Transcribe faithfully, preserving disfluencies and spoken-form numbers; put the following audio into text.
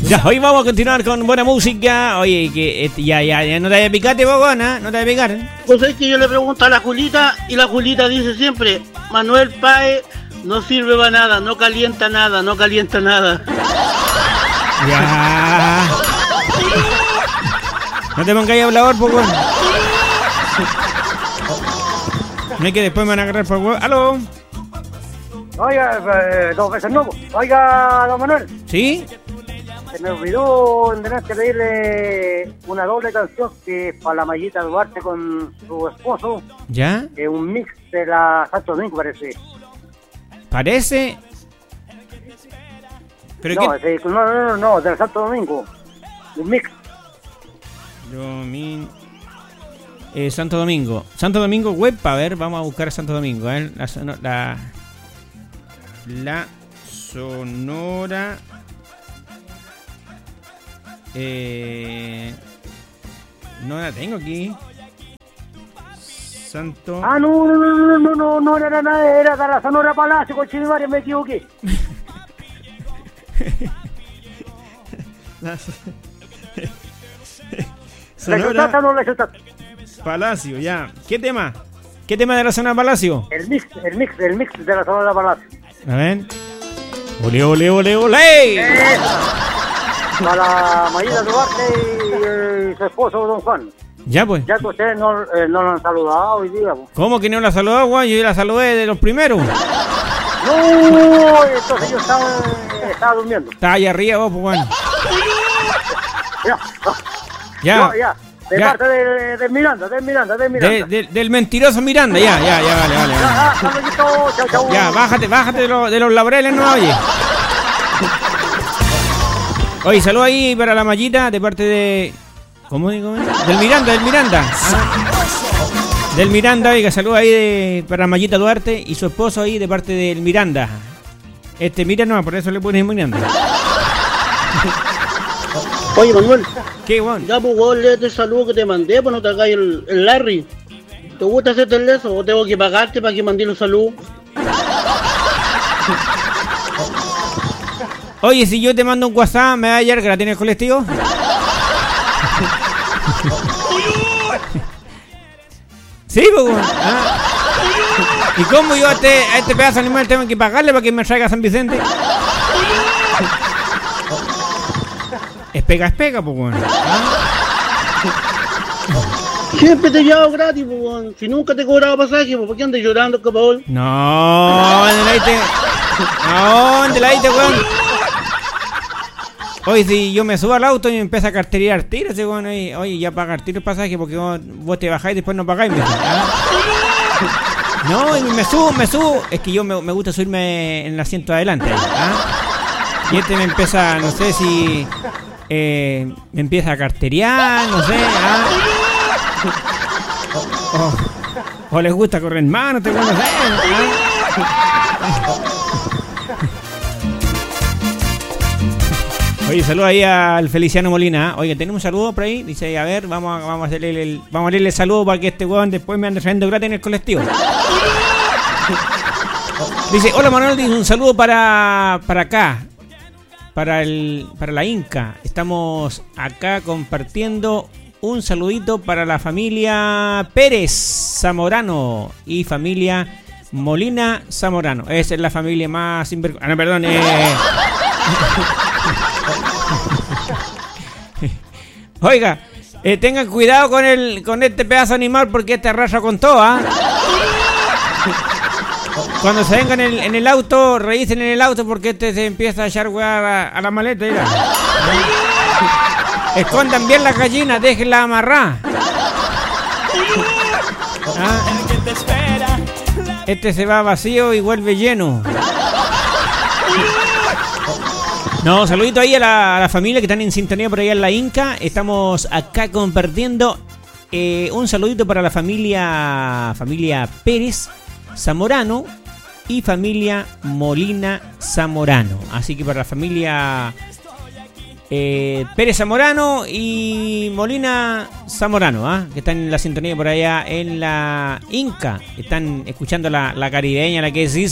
Ya, hoy vamos a continuar con buena música. Oye, que eh, ya, ya, ya no te vayas a picarte, bogona, no te vayas a picar. Pues es que yo le pregunto a la Julita y la Julita dice siempre, Manuel Páez no sirve para nada, no calienta nada, no calienta nada. Ya. No te pongáis hablador, bogona. No es que después me van a agarrar por huevo. ¡Aló! Oiga, eh, dos veces no. Oiga, don Manuel. ¿Sí? Se me olvidó en tener que pedirle una doble canción que es para la Mayita Duarte con su esposo. ¿Ya? Es un mix de la Santo Domingo, parece. ¿Parece? ¿Pero no, qué? ese, no, no, no, no, del Santo Domingo. Un mix. Domingo. Eh, Santo Domingo. Santo Domingo web, a ver, vamos a buscar a Santo Domingo. A ver, la, la, la Sonora. Eh, no la tengo aquí. Santo. Ah, no, no, no, no, no, no, no era nada, era de la Sonora Palacio, con Chinimaria, me equivoqué. la, ¿La chutaste o no la chutaste? Palacio, ya. ¿Qué tema? ¿Qué tema de la Sonora Palacio? El mix, el mix, el mix de la Sonora Palacio. A ver. Ole, ole, ole, ole. Eh, para la Mayita Duarte y, y su esposo, don Juan. Ya, pues. Ya que ustedes no, eh, no lo han saludado hoy día, pues. ¿Cómo que no la saludó, Juan? Yo la saludé de los primeros. No, entonces yo estaba, estaba durmiendo. Está allá arriba vos, pues, Juan. Ya, Ya. no, ya. De Ya. parte de, de Miranda, de Miranda, de Miranda. De, de, del mentiroso Miranda, ya, ya, ya, vale, vale. Ya, vale. ah, hasta luego, chau, chau. Ya, bájate, bájate de, lo, de los laureles, no, oye. Oye, saludo ahí para la Mayita de parte de... ¿Cómo digo? Del Miranda, del Miranda. Ah. Del Miranda, oiga, saludo ahí de, para la Mayita Duarte y su esposo ahí de parte del Miranda. Este, mira, no, por eso le pones Miranda. Oye, Manuel, ¿Qué, Juan? ya pues vos léete el saludo que te mandé, pues no te hagáis el, el Larry. ¿Te gusta hacerte el eso o tengo que pagarte para que mandé los saludos? Oye, si yo te mando un WhatsApp, ¿me va a hallar que la tienes colectivo? Sí, pues, weón. ¿Ah? ¿Y cómo yo a este, a este pedazo de animal tengo que pagarle para que me traiga a San Vicente? Es pega, es pega, pues, weón. ¿Ah? Siempre te he llevado gratis, pues, weón. Si nunca te he cobrado pasaje, pues, ¿por qué andas llorando, capabol? No, ¿dónde la diste? No, ¿dónde la diste, weón? Oye, si yo me subo al auto y me empiezo a carterear tiros, weón, oye, oye, ya pagar tiro el pasaje porque vos, vos te bajáis y después no pagáis. Me, ¿ah? No, y me subo, me subo. Es que yo me, me gusta subirme en el asiento de adelante. ¿Ah? Y este me empieza, no sé si eh, me empieza a carterear, no sé. ¿Ah? O, o, o les gusta correr en mano, te bueno, no sé. ¿Ah? Oye, saludo ahí al Feliciano Molina. Oye, tenemos un saludo por ahí. Dice, a ver, vamos a, vamos a hacerle el, vamos a darle el saludo para que este weón después me ande trayendo gratis en el colectivo. Dice, hola Manuel, dice un saludo para, para acá. Para el, para la Inca. Estamos acá compartiendo un saludito para la familia Pérez Zamorano y familia Molina Zamorano. Esa es la familia más inver... Ah, no, perdón, eh... Oiga, eh, tengan cuidado con el con este pedazo animal porque este arrasa con todo, ¿ah? Cuando se vengan en el, en el auto, revisen en el auto porque este se empieza a echar weá a, la- a la maleta, mira. Escondan bien las gallinas, déjenlas amarrar. ¿Ah? Este se va vacío y vuelve lleno. No, saludito ahí a la, a la familia que están en sintonía por allá en la Inca. Estamos acá compartiendo eh, un saludito para la familia familia Pérez Zamorano y familia Molina Zamorano. Así que para la familia eh, Pérez Zamorano y Molina Zamorano, ¿ah? Que están en la sintonía por allá en la Inca. Están escuchando la, la caribeña, la que es